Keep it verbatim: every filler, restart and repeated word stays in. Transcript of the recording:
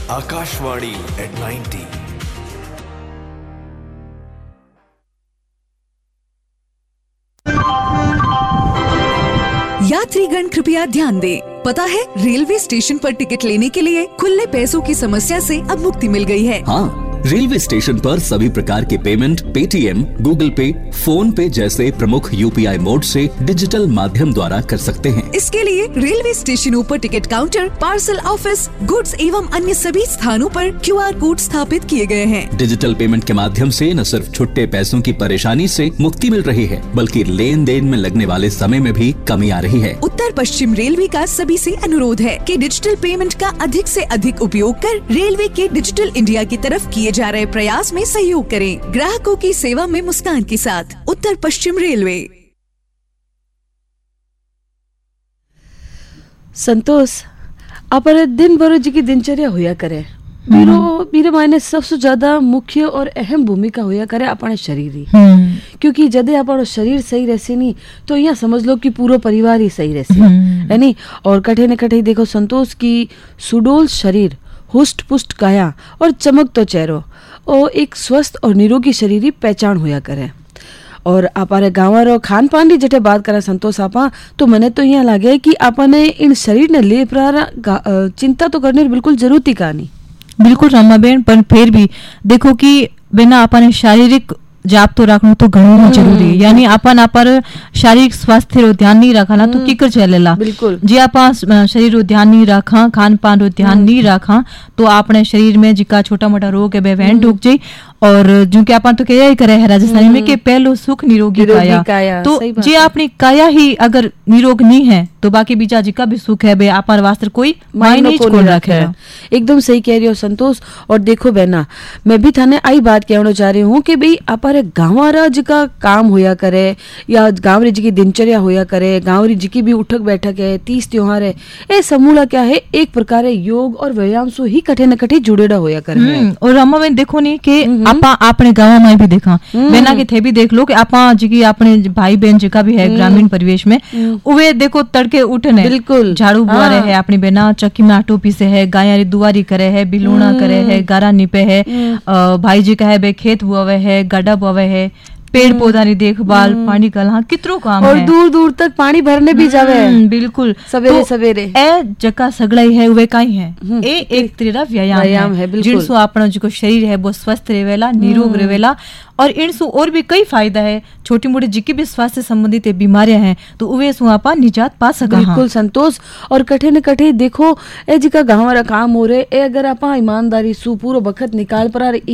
Akashvani eight ninety. यात्रीगण कृपया ध्यान दें। पता है, रेलवे स्टेशन पर टिकट लेने के लिए खुले पैसों की समस्या से अब मुक्ति मिल गई है। हाँ, रेलवे स्टेशन पर सभी प्रकार के पेमेंट पेटीएम, गूगल पे, फोन पे जैसे प्रमुख यूपीआई मोड से डिजिटल माध्यम द्वारा कर सकते हैं। इसके लिए रेलवे स्टेशनों पर ticket counter, parcel office, goods एवं अन्य सभी स्थानों पर क्यूआर कोड स्थापित किए गए हैं। डिजिटल पेमेंट के माध्यम से न सिर्फ छुट्टे पैसों की परेशानी से मुक्ति मिल रही है, बल्कि लेन देन में लगने वाले समय में भी कमी आ रही है। उत्तर पश्चिम रेलवे का सभी से अनुरोध है कि डिजिटल पेमेंट का अधिक से अधिक उपयोग कर रेलवे के डिजिटल इंडिया की तरफ किए जा रहे प्रयास में सहयोग करें। ग्राहकों की सेवा में मुस्कान के साथ उत्तर पश्चिम रेलवे। संतोष, अपन दिन भर जी की दिनचर्या होया करे, मेरो मेरे मायने सबसे ज्यादा मुख्य और अहम भूमिका होया करे अपने शरीर ही, क्योंकि जदे अपन शरीर सही रहसे नहीं तो यहाँ समझ लो कि पूरा परिवार ही सही रहसे है नहीं। और कठे न कठे देखो संतोष की सुडोल शरीर, हुष्ट पुष्ट काया और चमक तो चेहरो और एक स्वस्थ और निरोगी शरीर ही पहचान होया करे। और आपारे गाँव खान पान की जटे बात करा संतोष आपा, तो मने तो यहाँ लगे कि आपने इन शरीर ने ले प्रारा चिंता तो करने बिल्कुल जरूरत ही कहानी। बिल्कुल रमाबेन, पर फिर भी देखो कि बिना अपने शारीरिक जाप तो रखना तो घणो ही जरूरी है। यानी अपन आपर शारीरिक स्वास्थ्य रो ध्यान नहीं रखा ना तो किकर चलेला। बिल्कुल जी आप शरीर रो ध्यान नहीं रखा, खान पान रो ध्यान नहीं रखा तो अपने शरीर में जिका छोटा मोटा रोग है वह ढुक जाये। और जो कि अपन तो क्या ही करे है राजस्थानी में कि पहलो सुख निरोगी काया, काया तो जे अपनी काया ही अगर निरोग नहीं है तो बाकी बीजा जिका भी सुख है बे अपन वास्ते कोई मायने को नहीं रखे। एकदम सही कह रही हो संतोष। और देखो बहना, मैं भी थाने आई बात कहना चाह रही हूँ कि भाई अपारे गाँव जी का काम होया करे या गाँव री जी की दिनचर्या होया करे, गाँव री जी की भी उठक बैठक है, तीज त्योहार है, ये समूला क्या है एक प्रकार योग और व्यायाम से ही कठे न कठे जुड़ेड़ा होया करे। और रामा बहन देखो नहीं कि आपा अपने गाँव में भी देखा बेना के थे भी देख लो कि आपा जी की अपने भाई बहन जी का भी है ग्रामीण परिवेश में वे देखो तड़के उठने बिल्कुल झाड़ू बुआ रहे है, अपनी बेना चक्की में आटो पीसे है, गाया दुआरी करे है, बिलूना करे है, गारा निपे है, भाई जी का है बे खेत बुआवे है, गड्ढा बुआवे है, पेड़ पौधा की देखभाल, पानी का हाँ कितरो काम और है। दूर दूर तक पानी भरने भी जावे। बिल्कुल सवेरे सवेरे ए जका सगड़ाई है वे काई है ए एक तेरा व्यायाम, व्यायाम है, है जिनसो अपना जो शरीर है वो स्वस्थ रहेला, निरोग रहेला। और इनसु और भी कई फायदा है, छोटी मोटी जिकी भी स्वास्थ्य संबंधित बीमारियां हैं तो उवे सु आपा निजात पा सका। बिल्कुल संतोष। और कठे न कठे देखो ए जिका गाँव काम हो रहे ए अगर आपा ईमानदारी सु पूरा वक्त निकाल पर